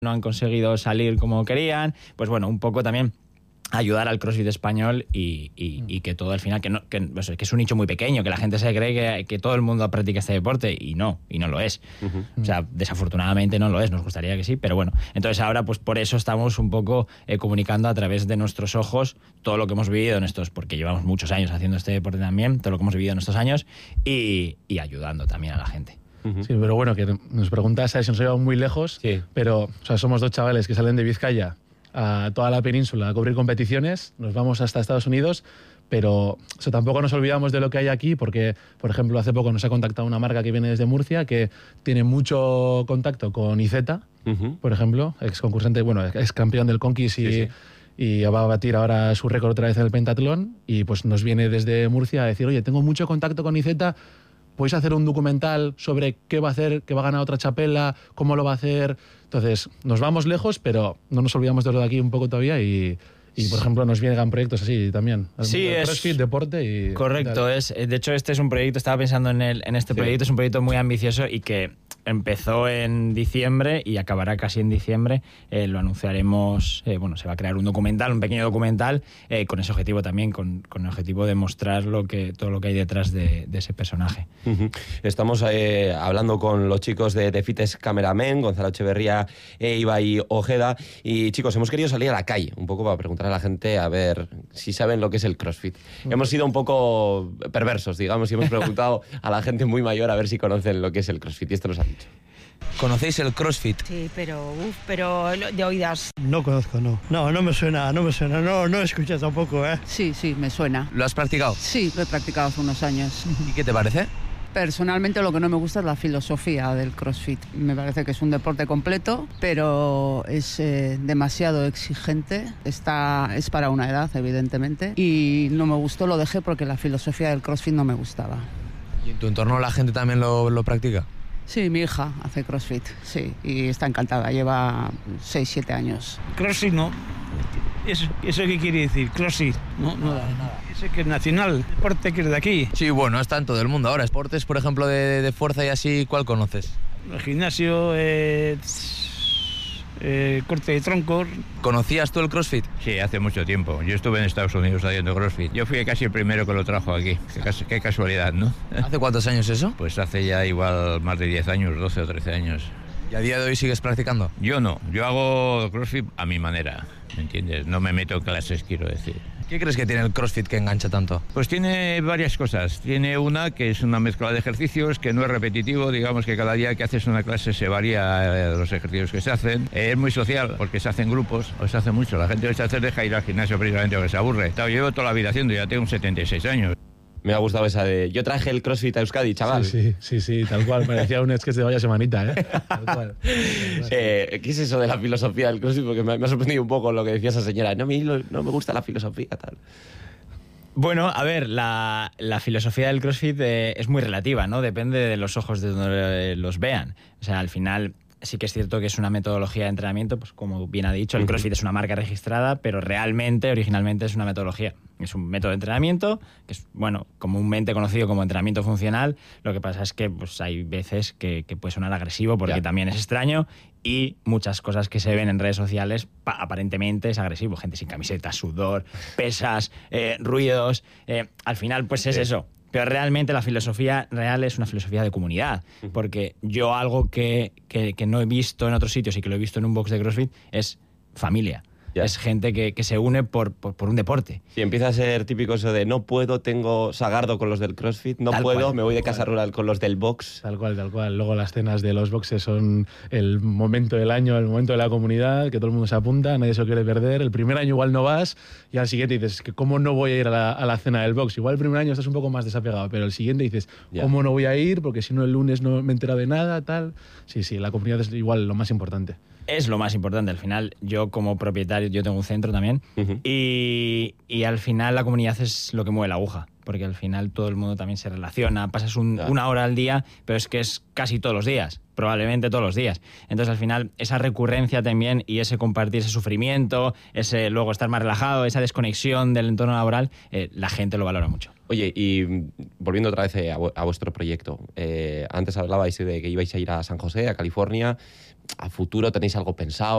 no han conseguido salir como querían, pues bueno, un poco también ayudar al CrossFit español y que todo al final, que es un nicho muy pequeño, que la gente se cree que todo el mundo practica este deporte y no lo es. O sea, desafortunadamente no lo es, nos gustaría que sí, pero bueno. Entonces ahora pues por eso estamos un poco comunicando a través de nuestros ojos todo lo que hemos vivido en estos, porque llevamos muchos años haciendo este deporte también, todo lo que hemos vivido en estos años y ayudando también a la gente. Sí, pero bueno, que nos preguntas si nos ha llevado muy lejos, sí. Pero o sea, somos 2 chavales que salen de Vizcaya a toda la península a cubrir competiciones, nos vamos hasta Estados Unidos, pero tampoco nos olvidamos de lo que hay aquí, porque, por ejemplo, hace poco nos ha contactado una marca que viene desde Murcia, que tiene mucho contacto con IZ, por ejemplo, ex concursante, bueno, ex campeón del Conquist y va a batir ahora su récord otra vez en el pentatlón, y pues nos viene desde Murcia a decir, oye, tengo mucho contacto con IZ, ¿podéis hacer un documental sobre qué va a hacer, qué va a ganar otra chapela, cómo lo va a hacer? Entonces, nos vamos lejos, pero no nos olvidamos de lo de aquí un poco todavía y por ejemplo, nos llegan proyectos así también. Sí, es CrossFit, deporte y... Correcto, de hecho este es un proyecto, estaba pensando en este proyecto, es un proyecto muy ambicioso y que empezó en diciembre y acabará casi en diciembre. Lo anunciaremos, se va a crear un documental, un pequeño documental, con ese objetivo también, con el objetivo de mostrar todo lo que hay detrás de ese personaje. Estamos hablando con los chicos de Fitness Cameramen, Gonzalo Echeverría e Ibai Ojeda, y chicos, hemos querido salir a la calle un poco para preguntar a la gente a ver si saben lo que es el CrossFit. Hemos sido un poco perversos, digamos, y hemos preguntado a la gente muy mayor a ver si conocen lo que es el CrossFit, y esto nos han dicho. ¿Conocéis el CrossFit? Sí, pero de oídas. No conozco, no. No me suena, no he escuchado tampoco, ¿eh? Sí, me suena. ¿Lo has practicado? Sí, lo he practicado hace unos años. ¿Y qué te parece? Personalmente lo que no me gusta es la filosofía del CrossFit. Me parece que es un deporte completo, pero es demasiado exigente. Es para una edad, evidentemente. Y no me gustó, lo dejé porque la filosofía del CrossFit no me gustaba. ¿Y en tu entorno la gente también lo practica? Sí, mi hija hace CrossFit, sí, y está encantada, lleva 6-7 años. CrossFit no. ¿Eso qué quiere decir? CrossFit. No, nada. Ese que es nacional, deporte que es de aquí. Sí, bueno, está en todo el mundo ahora. Esportes, por ejemplo, de fuerza y así, ¿cuál conoces? El gimnasio, corte de troncos. ¿Conocías tú el CrossFit? Sí, hace mucho tiempo. Yo estuve en Estados Unidos haciendo CrossFit. Yo fui casi el primero que lo trajo aquí. Qué casualidad, ¿no? ¿Hace cuántos años eso? Pues hace ya igual más de 10 años, 12 o 13 años. ¿Y a día de hoy sigues practicando? Yo no. Yo hago CrossFit a mi manera, ¿me entiendes? No me meto en clases, quiero decir. ¿Qué crees que tiene el CrossFit que engancha tanto? Pues tiene varias cosas. Tiene una que es una mezcla de ejercicios, que no es repetitivo, digamos que cada día que haces una clase se varía los ejercicios que se hacen. Es muy social, porque se hacen grupos, o se hace mucho. La gente a veces deja ir al gimnasio precisamente porque se aburre. Yo llevo toda la vida haciendo, ya tengo 76 años. Me ha gustado esa de... Yo traje el CrossFit a Euskadi, chaval. Sí, tal cual. Parecía un sketch de vaya semanita, ¿eh? Tal cual. ¿Qué es eso de la filosofía del CrossFit? Porque me ha sorprendido un poco lo que decía esa señora. No me gusta la filosofía, tal. Bueno, a ver, la filosofía del CrossFit es muy relativa, ¿no? Depende de los ojos de donde los vean. O sea, al final... Sí que es cierto que es una metodología de entrenamiento, pues como bien ha dicho, el CrossFit es una marca registrada, pero originalmente es una metodología. Es un método de entrenamiento que es, comúnmente conocido como entrenamiento funcional. Lo que pasa es que pues, hay veces que puede sonar agresivo porque también es extraño y muchas cosas que se ven en redes sociales aparentemente es agresivo. Gente sin camiseta, sudor, pesas, ruidos. Al final, pues es eso. Pero realmente la filosofía real es una filosofía de comunidad, porque yo algo que no he visto en otros sitios y que lo he visto en un box de CrossFit es familia. Ya. Es gente que se une por un deporte. Y empieza a ser típico eso de no puedo, tengo sagardo con los del CrossFit, no tal puedo, cual, me voy de casa rural con los del box. Tal cual. Luego las cenas de los boxes son el momento del año, el momento de la comunidad, que todo el mundo se apunta, nadie se lo quiere perder. El primer año igual no vas y al siguiente dices, ¿cómo no voy a ir a la cena del box? Igual el primer año estás un poco más desapegado, pero el siguiente dices, ¿cómo no voy a ir? Porque si no el lunes no me he enterado de nada, tal. Sí, la comunidad es igual lo más importante. Es lo más importante. Al final, yo como propietario, yo tengo un centro también, y al final la comunidad es lo que mueve la aguja. porque al final todo el mundo también se relaciona, pasas una hora al día, pero es que es casi todos los días, probablemente todos los días. Entonces al final esa recurrencia también y ese compartir ese sufrimiento, ese luego estar más relajado, esa desconexión del entorno laboral, la gente lo valora mucho. Oye, y volviendo otra vez a vuestro proyecto, antes hablabais de que ibais a ir a San José, a California. ¿A futuro tenéis algo pensado?